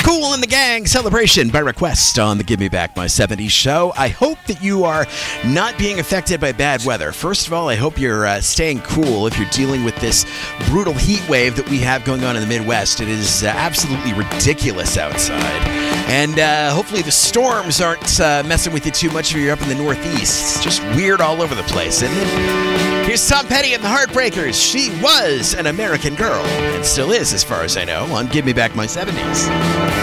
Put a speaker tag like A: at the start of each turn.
A: Kool and the Gang celebration by request on the Give Me Back My 70s show. I hope that you are not being affected by bad weather. First of all, I hope you're staying cool if you're dealing with this brutal heat wave that we have going on in the Midwest. It is absolutely ridiculous outside. And hopefully the storms aren't messing with you too much if you're up in the Northeast. It's just weird all over the place, isn't it? Here's Tom Petty and the Heartbreakers. She was an American girl, and still is, as far as I know, on Give Me Back My 70s.